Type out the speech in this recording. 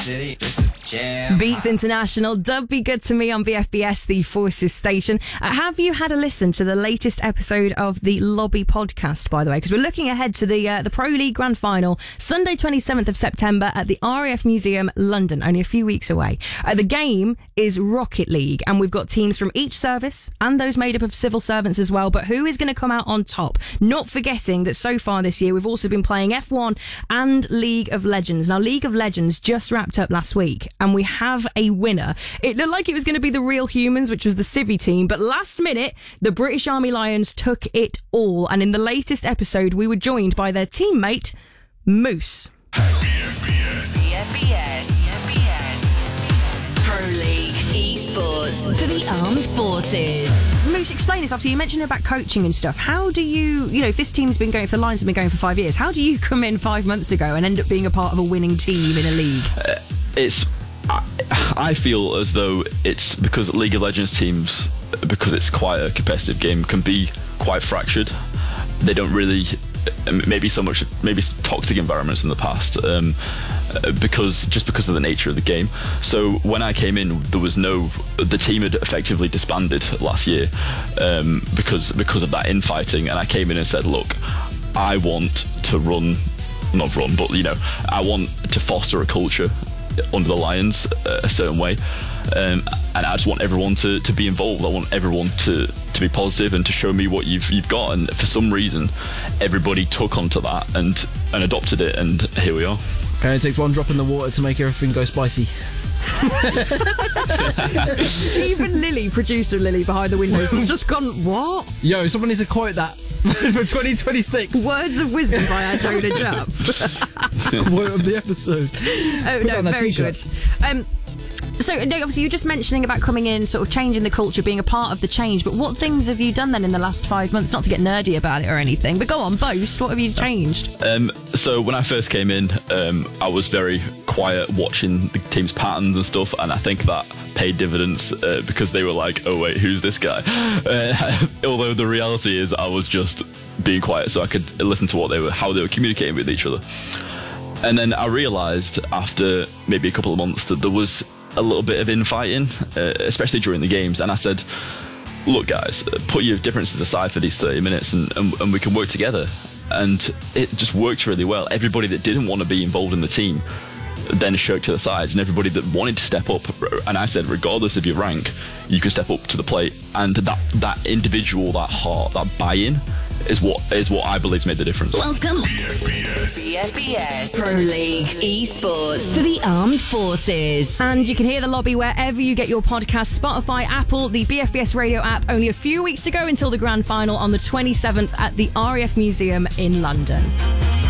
City, this is Jam. Beats International, Dub Be Good to Me on BFBS, the Forces station. Have you had a listen to the latest episode of the Lobby podcast, by the way? Because we're looking ahead to the Pro League Grand Final, Sunday 27th of September at the RAF Museum, London, only a few weeks away. The game is Rocket League, and we've got teams from each service and those made up of civil servants as well. But who is going to come out on top? Not forgetting that so far this year, we've also been playing F1 and League of Legends. Now, League of Legends just wrapped up last week, and we have a winner. It looked like it was going to be the Real Humans, which was the Civvy team, but last minute, the British Army Lions took it all. And in the latest episode, we were joined by their teammate, Moose. BFBS. Pro League Esports for the Armed Forces. Moose, explain this. Obviously, you mentioned about coaching and stuff. How do you, if this team's been going, if the Lions have been going for 5 years, how do you come in 5 months ago and end up being a part of a winning team in a league? I feel as though it's because League of Legends teams, because it's quite a competitive game, can be quite fractured. They don't really, maybe toxic environments in the past, because of the nature of the game. So when I came in, the team had effectively disbanded last year because of that infighting, and I came in and said, look, I want to I want to foster a culture under the Lions a certain way, and I just want everyone to be involved. I want everyone to be positive and to show me what you've got. And for some reason, everybody took onto that and adopted it, and here we are. And it takes one drop in the water to make everything go spicy. Even Lily, producer Lily behind the windows, has just gone, what? Yo, someone needs to quote that for 2026. Words of wisdom by our Jonah Jupp. Quote of the episode. Oh, no, very good. So, obviously, you're just mentioning about coming in, sort of changing the culture, being a part of the change. But what things have you done then in the last 5 months? Not to get nerdy about it or anything, but go on, boast. What have you changed? So when I first came in, I was very quiet, watching the team's patterns and stuff, and I think that paid dividends because they were like, "Oh wait, who's this guy?" Although the reality is, I was just being quiet so I could listen to how they were communicating with each other. And then I realised after maybe a couple of months that there was a little bit of infighting, especially during the games, and I said, look guys, put your differences aside for these 30 minutes and we can work together. And it just worked really well. Everybody that didn't want to be involved in the team then shirked to the sides, and everybody that wanted to step up, and I said, regardless of your rank, you can step up to the plate. And that individual, that heart, that buy-in is what I believe made the difference. Welcome BFBS Pro League Esports for the Armed Forces. And you can hear the Lobby wherever you get your podcasts: Spotify, Apple, the BFBS radio app. Only a few weeks to go until the grand final on the 27th at the RAF Museum in London.